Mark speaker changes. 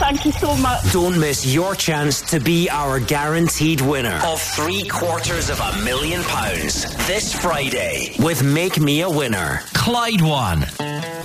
Speaker 1: Thank you so much.
Speaker 2: Don't miss your chance to be our guaranteed winner of £750,000 this Friday with Make Me a Winner. Clyde One.